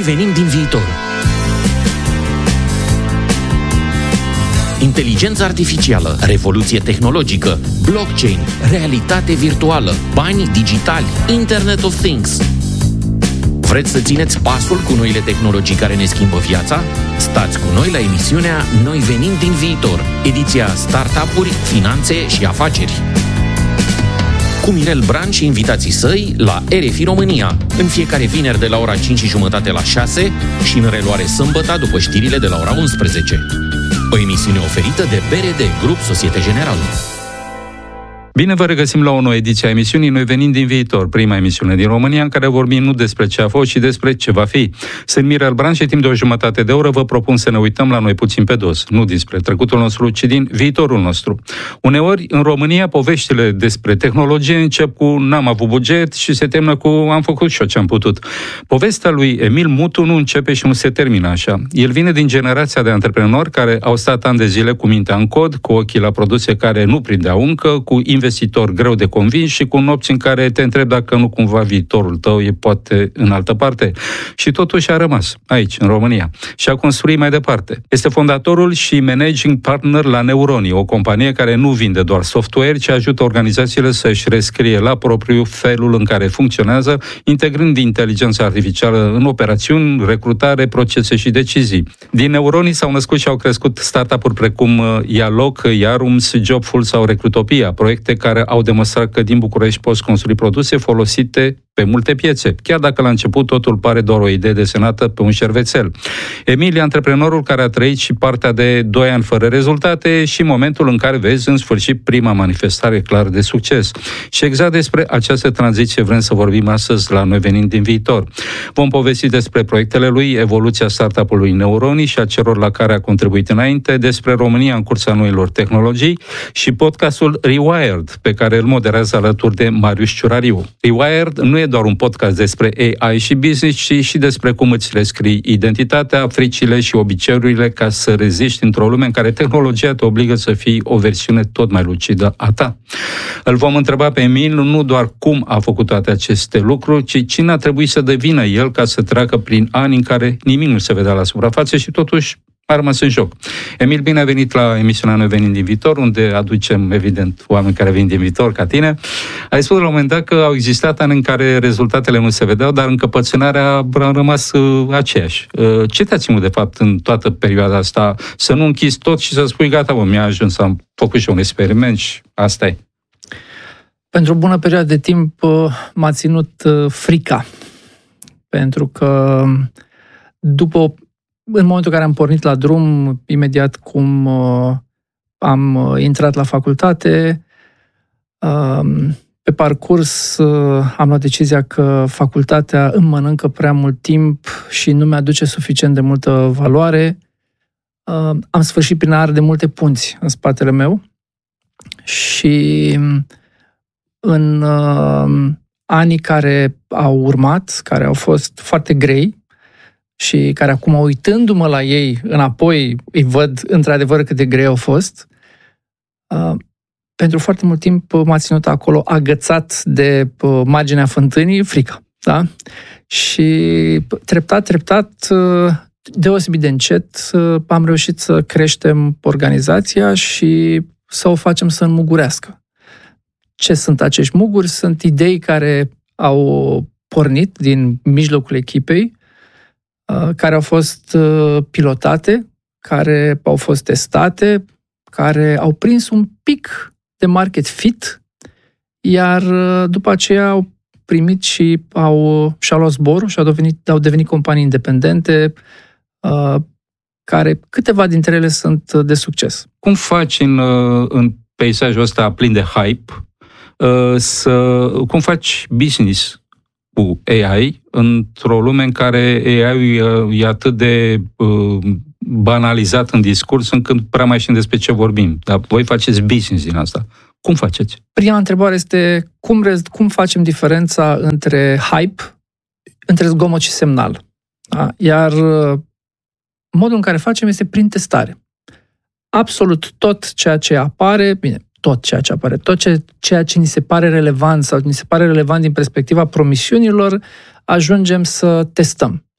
venim din viitor. Inteligență artificială, revoluție tehnologică, blockchain, realitate virtuală, bani digitali, Internet of Things. Vreți să țineți pasul cu noile tehnologii care ne schimbă viața? Stați cu noi la emisiunea Noi venim din viitor, ediția Startup-uri, Finanțe și Afaceri. Cu Mirel Bran și invitații săi la RFI România, în fiecare vineri de la ora 5:30 la 6 și în reluare sâmbătă după știrile de la ora 11. O emisiune oferită de BRD, Grup Societe Generale. Bine vă regăsim la o nouă ediție a emisiunii Noi venim din viitor, prima emisiune din România în care vorbim nu despre ce a fost, ci despre ce va fi. Sunt Mirel Bran și timp de o jumătate de oră vă propun să ne uităm la noi puțin pe dos, nu despre trecutul nostru, ci din viitorul nostru. Uneori, în România, poveștile despre tehnologie încep cu n-am avut buget și se termină cu am făcut și eu ce am putut. Povestea lui Emil Mutu nu începe și nu se termină așa. El vine din generația de antreprenori care au stat ani de zile cu mintea în cod, cu ochii la produse care nu prindeau încă, cu investitor greu de convins și cu nopți în care te întrebi dacă nu cumva viitorul tău e poate în altă parte. Și totuși a rămas aici, în România, și a construit mai departe. Este fondatorul și managing partner la Neuroni, o companie care nu vinde doar software, ci ajută organizațiile să-și rescrie la propriu felul în care funcționează, integrând inteligența artificială în operațiuni, recrutare, procese și decizii. Din Neuroni s-au născut și au crescut startup-uri precum Ialoc, Iarums, Jobful sau Recrutopia, proiecte care au demonstrat că din București poți construi produse folosite pe multe piețe, chiar dacă la început totul pare doar o idee desenată pe un șervețel. Emil e antreprenorul care a trăit și partea de 2 ani fără rezultate și momentul în care vezi în sfârșit prima manifestare clară de succes. Și exact despre această tranziție vrem să vorbim astăzi la Noi venim din viitor. Vom povesti despre proiectele lui, evoluția startup-ului Neuroni și a celor la care a contribuit înainte, despre România în cursa noilor tehnologii și podcastul Rewired, pe care îl moderează alături de Marius Ciurariu. Rewired nu e doar un podcast despre AI și business, ci și despre cum îți rescrii identitatea, fricile și obiceiurile ca să reziști într-o lume în care tehnologia te obligă să fii o versiune tot mai lucidă a ta. Îl vom întreba pe Emil nu doar cum a făcut toate aceste lucruri, ci cine a trebuit să devină el ca să treacă prin ani în care nimic nu se vedea la suprafață și totuși a rămas în joc. Emil, bine ai venit la emisiunea Noi venim din viitor, unde aducem, evident, oameni care vin din viitor, ca tine. Ai spus la un moment dat că au existat ani în care rezultatele nu se vedeau, dar încăpățânarea a rămas aceeași. Ce te-a ținut, de fapt, în toată perioada asta? Să nu închizi tot și să spui, gata, mi-a ajuns, am făcut și un experiment și asta e. Pentru o bună perioadă de timp m-a ținut frica. Pentru că în momentul în care am pornit la drum, imediat cum am intrat la facultate, pe parcurs am luat decizia că facultatea îmi mănâncă prea mult timp și nu mi-aduce suficient de multă valoare. Am sfârșit prin a arde multe punți în spatele meu și în anii care au urmat, care au fost foarte grei, și care acum, uitându-mă la ei înapoi, îi văd într-adevăr cât de grei au fost, pentru foarte mult timp m-a ținut acolo agățat de marginea fântânii, frica. Da? Și treptat, deosebit de încet, am reușit să creștem organizația și să o facem să înmugurească. Ce sunt acești muguri? Sunt idei care au pornit din mijlocul echipei, care au fost pilotate, care au fost testate, care au prins un pic de market fit, iar după aceea au primit și și-au luat zborul și au devenit companii independente, care câteva dintre ele sunt de succes. Cum faci în peisajul ăsta plin de hype, cum faci business cu AI într-o lume în care AI-ul e atât de banalizat în discurs încât prea mai știm despre ce vorbim. Dar voi faceți business din asta. Cum faceți? Prima întrebare este cum facem diferența între hype, între zgomot și semnal. Da? Iar modul în care facem este prin testare. Absolut tot ceea ce apare, tot ceea ce ni se pare relevant sau ni se pare relevant din perspectiva promisiunilor, ajungem să testăm.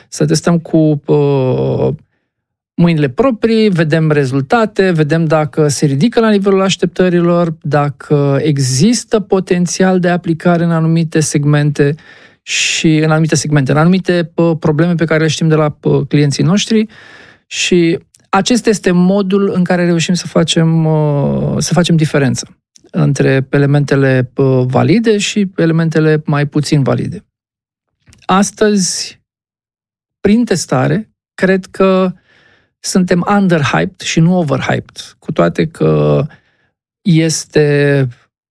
Să testăm cu mâinile proprii, vedem rezultate, vedem dacă se ridică la nivelul așteptărilor, dacă există potențial de aplicare în anumite segmente și în anumite probleme pe care le știm de la clienții noștri și acesta este modul în care reușim să facem diferență între elementele valide și elementele mai puțin valide. Astăzi, prin testare, cred că suntem underhyped și nu overhyped, cu toate că este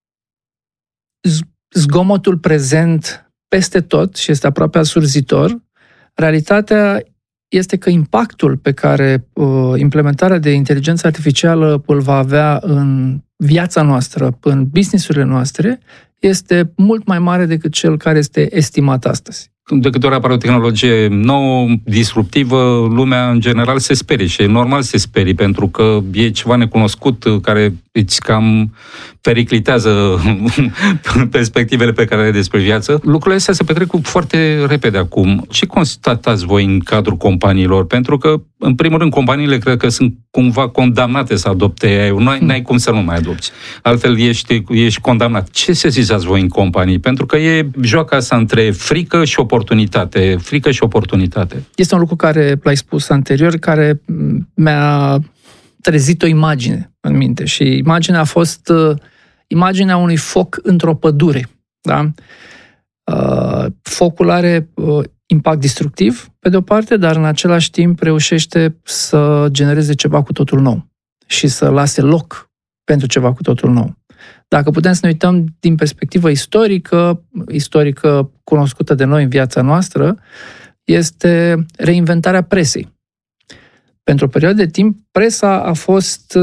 zgomotul prezent peste tot și este aproape asurzitor. Realitatea este că impactul pe care implementarea de inteligență artificială îl va avea în viața noastră, în business-urile noastre, este mult mai mare decât cel care este estimat astăzi. De câte ori apare o tehnologie nouă, disruptivă, lumea în general se sperie și e normal să se sperie, pentru că e ceva necunoscut care îți cam periclitează perspectivele pe care le ai despre viață. Lucrurile astea se petrec foarte repede acum. Ce constatați voi în cadrul companiilor? Pentru că, în primul rând, companiile cred că sunt cumva condamnate să adopte AI-ul. N-ai cum să nu mai adopți. Altfel ești condamnat. Ce sesizați voi în companii? Pentru că e joaca asta între frică și oportunitate. Frică și oportunitate. Este un lucru care l-ai spus anterior, care mi-a trezit o imagine în minte și imaginea a fost imaginea unui foc într-o pădure. Da? Focul are impact destructiv, pe de-o parte, dar în același timp reușește să genereze ceva cu totul nou și să lase loc pentru ceva cu totul nou. Dacă putem să ne uităm din perspectivă istorică cunoscută de noi în viața noastră, este reinventarea presei. Pentru o perioadă de timp, presa a fost,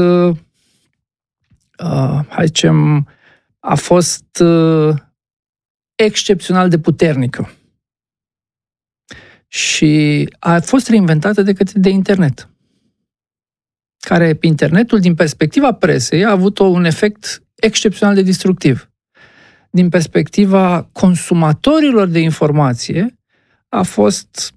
excepțional de puternică. Și a fost reinventată de internet. Care, internetul, din perspectiva presei, a avut un efect excepțional de destructiv. Din perspectiva consumatorilor de informație, a fost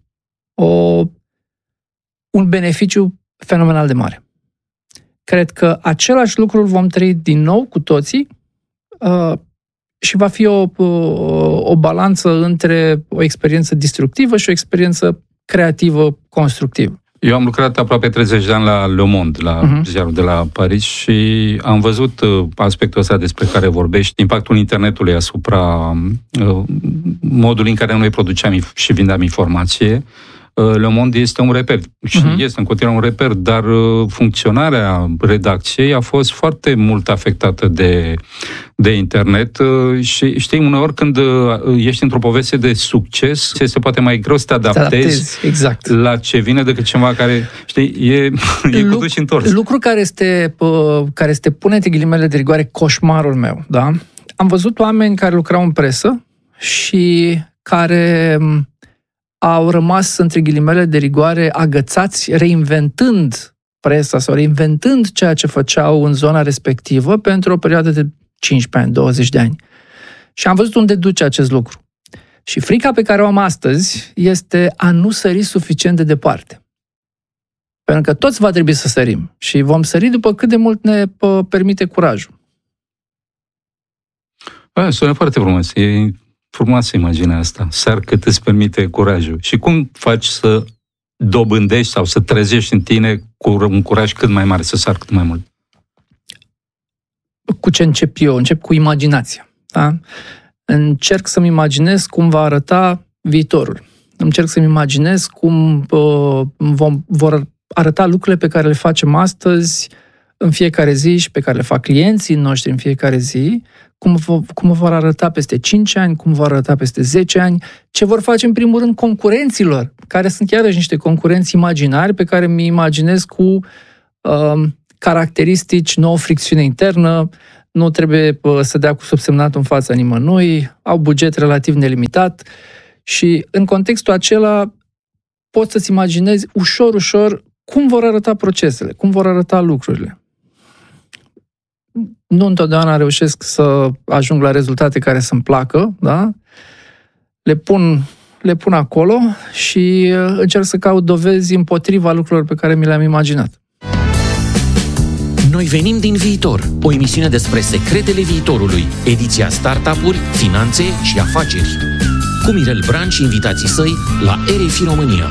un beneficiu fenomenal de mare. Cred că același lucru vom trăi din nou cu toții și va fi o balanță între o experiență destructivă și o experiență creativă, constructivă. Eu am lucrat aproape 30 de ani la Le Monde, la ziarul de la Paris, și am văzut aspectul ăsta despre care vorbești, impactul internetului asupra modului în care noi produceam și vindeam informație. Le Monde este un reper și este în continuare un reper, dar funcționarea redacției a fost foarte mult afectată de internet și știi, uneori când ești într-o poveste de succes, este poate mai greu să te adaptezi exact la ce vine decât ceva care, știi, e cu duș și întors. Lucru care este, pune-te ghilimele de rigoare, coșmarul meu, da? Am văzut oameni care lucrau în presă și care au rămas, între ghilimele de rigoare, agățați, reinventând presa sau reinventând ceea ce făceau în zona respectivă pentru o perioadă de 15 ani, 20 de ani. Și am văzut unde duce acest lucru. Și frica pe care o am astăzi este a nu sări suficient de departe. Pentru că toți va trebui să sărim și vom sări după cât de mult ne permite curajul. Sună foarte frumos. E frumoasă imaginea asta. Sar cât îți permite curajul. Și cum faci să dobândești sau să trezești în tine cu un curaj cât mai mare, să sar cât mai mult? Cu ce încep eu? Încep cu imaginația. Da? Încerc să-mi imaginez cum va arăta viitorul. Încerc să-mi imaginez cum vor arăta lucrurile pe care le facem astăzi în fiecare zi și pe care le fac clienții noștri în fiecare zi, cum vor arăta peste 5 ani, cum vor arăta peste 10 ani, ce vor face în primul rând concurenților, care sunt iarăși niște concurenți imaginari pe care mi imaginez cu caracteristici, nouă fricțiune internă, nu trebuie să dea cu subsemnatul în fața nimănui, au buget relativ nelimitat și în contextul acela poți să-ți imaginezi ușor cum vor arăta procesele, cum vor arăta lucrurile. Nu întotdeauna reușesc să ajung la rezultate care să-mi placă, da? Le pun le pun acolo și încerc să caut dovezi împotriva lucrurilor pe care mi le-am imaginat. Noi venim din viitor, o emisiune despre secretele viitorului, ediția startup-uri, finanțe și afaceri. Cu Mirel Bran și invitații săi la RFI România.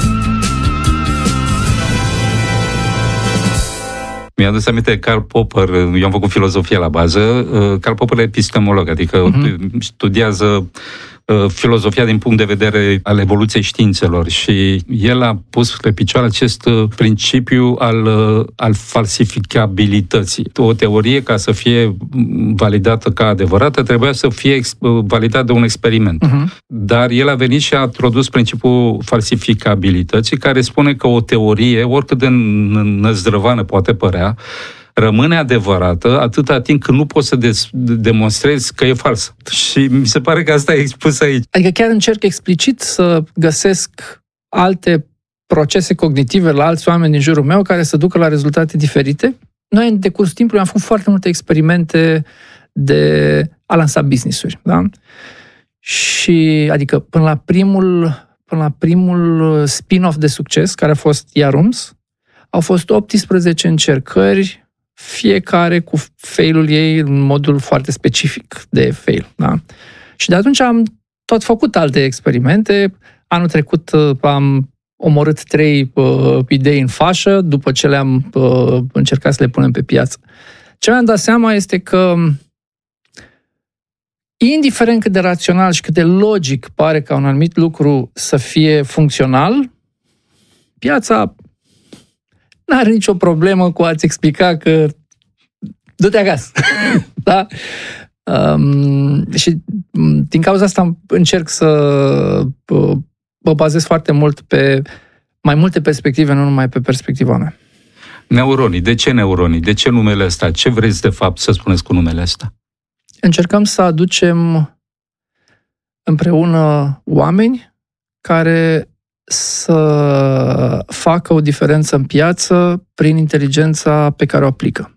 Mi-a adus aminte Karl Popper, eu am făcut filozofie la bază, Karl Popper e epistemolog, adică studiază filozofia din punct de vedere al evoluției științelor și el a pus pe picioare acest principiu al falsificabilității. O teorie, ca să fie validată ca adevărată, trebuia să fie validată de un experiment. Dar el a venit și a introdus principiul falsificabilității, care spune că o teorie, oricât de năzdrăvană poate părea, rămâne adevărată atâta timp când nu poți să demonstrezi că e falsă. Și mi se pare că asta e expus aici. Adică chiar încerc explicit să găsesc alte procese cognitive la alți oameni din jurul meu care să ducă la rezultate diferite. Noi, în decursul timpului, am făcut foarte multe experimente de a lansa business-uri. Da? Și, adică, până la primul spin-off de succes, care a fost Yarooms, au fost 18 încercări, fiecare cu failul ei în modul foarte specific de fail. Da? Și de atunci am tot făcut alte experimente. Anul trecut am omorât 3 idei în fașă, după ce le-am încercat să le punem pe piață. Ce mi-am dat seama este că, indiferent cât de rațional și cât de logic pare ca un anumit lucru să fie funcțional, piața n-are nicio problemă cu a-ți explica că du-te acasă. Da? Și din cauza asta încerc să mă bazez foarte mult pe mai multe perspective, nu numai pe perspectiva mea. Neuronii. De ce neuronii? De ce numele ăsta? Ce vreți de fapt să spuneți cu numele ăsta? Încercăm să aducem împreună oameni care să facă o diferență în piață prin inteligența pe care o aplică.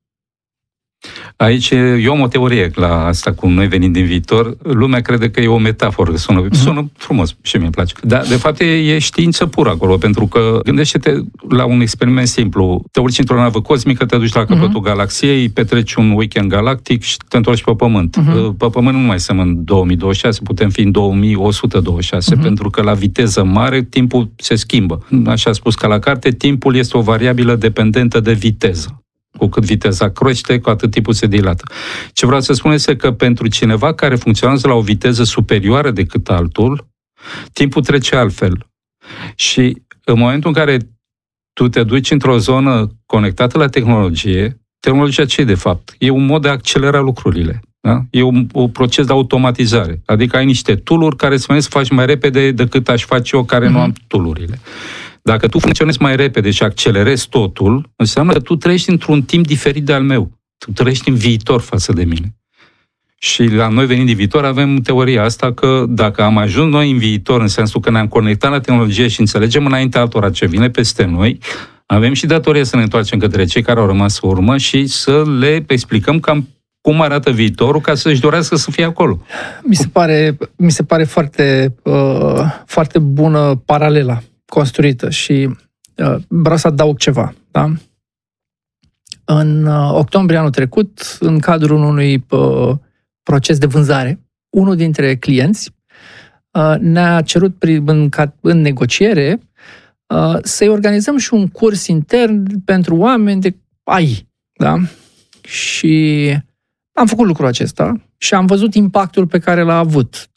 Aici eu am o teorie la asta cu noi venind din viitor. Lumea crede că e o metaforă, sună frumos și mie îmi place. Dar de fapt e știință pură acolo, pentru că gândește-te la un experiment simplu. Te urci într-o navă cosmică, te duci la capătul galaxiei, petreci un weekend galactic și te întorci pe Pământ. Pe Pământ nu mai suntem în 2026, putem fi în 2126, pentru că la viteză mare timpul se schimbă. Așa a spus ca la carte, timpul este o variabilă dependentă de viteză. Cu cât viteza crește, cu atât timpul se dilată. Ce vreau să spun este că pentru cineva care funcționează la o viteză superioară decât altul, timpul trece altfel. Și în momentul în care tu te duci într-o zonă conectată la tehnologie, tehnologia ce e de fapt? E un mod de a accelera lucrurile. Da? E un proces de automatizare. Adică ai niște tool-uri care îți să faci mai repede decât aș face eu care nu am tool-urile. Dacă tu funcționezi mai repede și accelerezi totul, înseamnă că tu trăiești într-un timp diferit de al meu. Tu trăiești în viitor față de mine. Și la noi venind din viitor avem teoria asta că dacă am ajuns noi în viitor, în sensul că ne-am conectat la tehnologie și înțelegem înainte altora ce vine peste noi, avem și datoria să ne întoarcem către cei care au rămas în urmă și să le explicăm cam cum arată viitorul ca să-și dorească să fie acolo. Mi se pare foarte, foarte bună paralela construită și vreau să adaug ceva. Da? În octombrie anul trecut, în cadrul unui proces de vânzare, unul dintre clienți ne-a cerut în negociere să-i organizăm și un curs intern pentru oameni de AI. Da? Și am făcut lucrul acesta și am văzut impactul pe care l-a avut.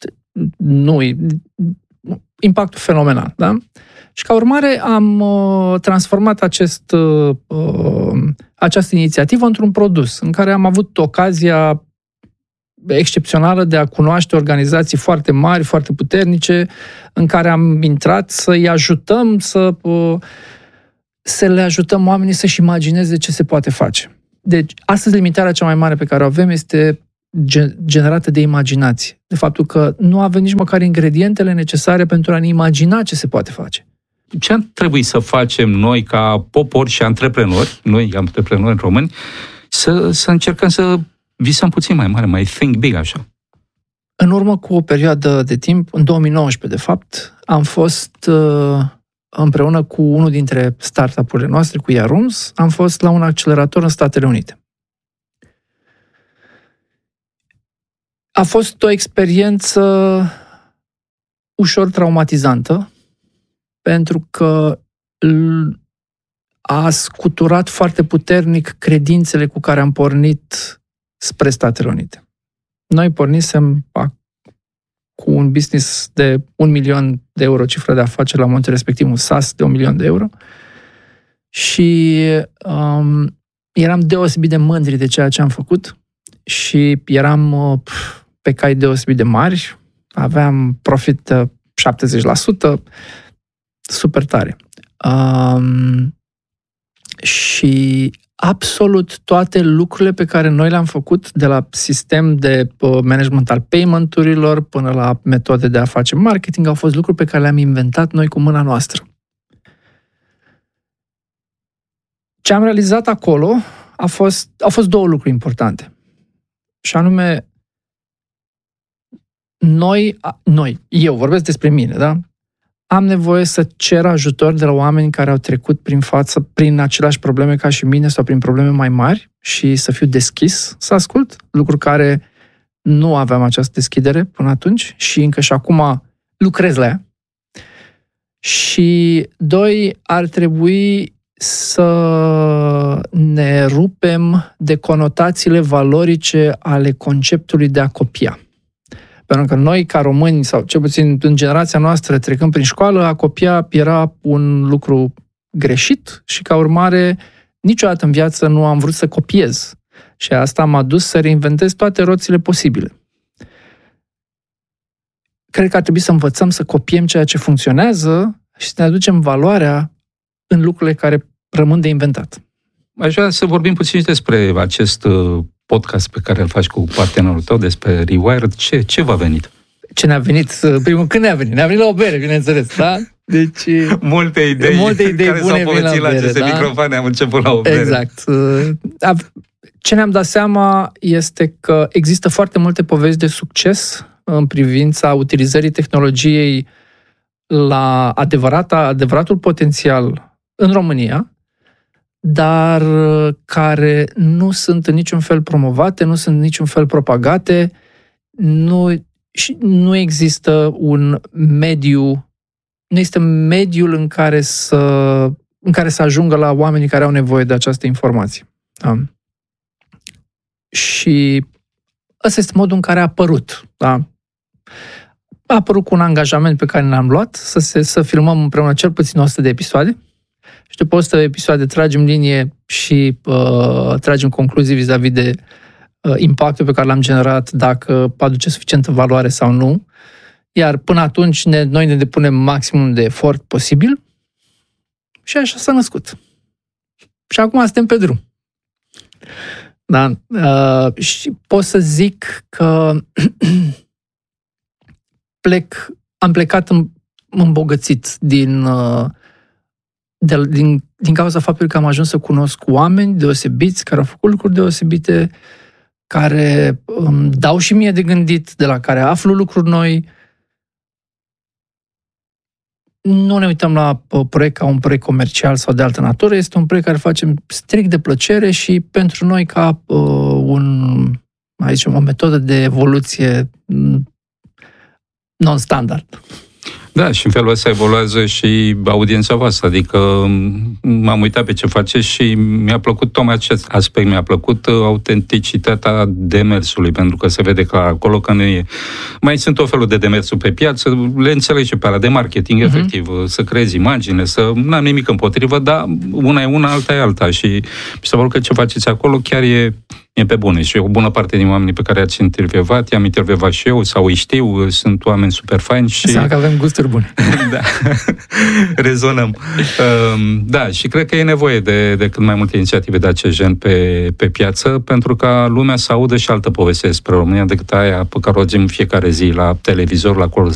Impactul fenomenal. Da? Și ca urmare am transformat această inițiativă într-un produs în care am avut ocazia excepțională de a cunoaște organizații foarte mari, foarte puternice, în care am intrat să-i ajutăm, să le ajutăm oamenii să-și imagineze ce se poate face. Deci, astăzi limitarea cea mai mare pe care o avem este generată de imaginație. De faptul că nu avem nici măcar ingredientele necesare pentru a ne imagina ce se poate face. Ce ar trebui să facem noi ca popor și antreprenori, noi antreprenori români, să încercăm să visăm puțin mai mare, mai think big așa? În urmă cu o perioadă de timp, în 2019 de fapt, am fost împreună cu unul dintre startup-urile noastre, cu Yarooms, am fost la un accelerator în Statele Unite. A fost o experiență ușor traumatizantă, pentru că a scuturat foarte puternic credințele cu care am pornit spre Statele Unite. Noi pornisem cu un business de 1 milion de euro cifră de afaceri la momentul respectiv, un SaaS de 1 milion de euro, și eram deosebit de mândri de ceea ce am făcut și eram pe cai deosebit de mari, aveam profit 70%, super tare. Și absolut toate lucrurile pe care noi le-am făcut, de la sistem de management al payment-urilor până la metode de a face marketing, au fost lucruri pe care le-am inventat noi cu mâna noastră. Ce am realizat acolo au fost două lucruri importante. Și anume, eu vorbesc despre mine, da? Am nevoie să cer ajutor de la oameni care au trecut prin aceleași probleme ca și mine sau prin probleme mai mari și să fiu deschis să ascult, lucruri care nu aveam această deschidere până atunci și încă și acum lucrez la ea. Și doi, ar trebui să ne rupem de conotațiile valorice ale conceptului de a copia. Pentru că noi, ca români, sau cel puțin în generația noastră, trecând prin școală, a copia era un lucru greșit și, ca urmare, niciodată în viață nu am vrut să copiez. Și asta m-a dus să reinventez toate roțile posibile. Cred că ar trebui să învățăm să copiem ceea ce funcționează și să ne aducem valoarea în lucrurile care rămân de inventat. Aș vrea să vorbim puțin și despre acest podcast pe care îl faci cu partenerul tău, despre Rewired. Ce v-a venit? Ce ne-a venit? Primul, când ne-a venit? Ne-a venit la o bere, bineînțeles, da? Deci, multe idei care bune s-au povestit la aceste microfoane, am început la o bere. Exact. Ce ne-am dat seama este că există foarte multe povești de succes în privința utilizării tehnologiei la adevăratul potențial în România, dar care nu sunt în niciun fel promovate, nu sunt în niciun fel propagate, nu există un mediu, nu este mediul în care să ajungă la oamenii care au nevoie de această informație. Da? Și ăsta este modul în care a apărut. Da? A apărut cu un angajament pe care l-am luat, să filmăm împreună cel puțin 100 de episoade. Și după 100 de episoade tragem linie și tragem concluzii vis-a-vis de impactul pe care l-am generat, dacă aduce suficientă valoare sau nu. Iar până atunci noi ne depunem maximum de efort posibil și așa s-a născut. Și acum suntem pe drum. Da? Și pot să zic că am plecat îmbogățit din cauza faptului că am ajuns să cunosc oameni deosebiți, care au făcut lucruri deosebite, care îmi dau și mie de gândit, de la care aflu lucruri noi. Nu ne uităm la proiect ca un proiect comercial sau de altă natură, este un proiect care facem strict de plăcere și pentru noi ca o metodă de evoluție non-standard. Da, și în felul ăsta evoluează și audiența voastră, adică m-am uitat pe ce faceți și mi-a plăcut tocmai acest aspect, mi-a plăcut autenticitatea demersului, pentru că se vede că acolo că mai sunt o felul de demersuri pe piață, le înțeleg și pe ala de marketing, efectiv, să creezi imagine, să n-am nimic împotrivă, dar una e una, alta e alta și mi se pare că ce faceți acolo chiar e pe bune și o bună parte din oamenii pe care i-ați intervievat, i-am intervievat și eu sau îi știu, sunt oameni super faini și... Înseamnă că avem gusturi bune. Da, rezonăm. Da, și cred că e nevoie de cât mai multe inițiative de acest gen pe piață, pentru ca lumea să audă și altă poveste despre România decât aia pe care o auzim fiecare zi la televizor, la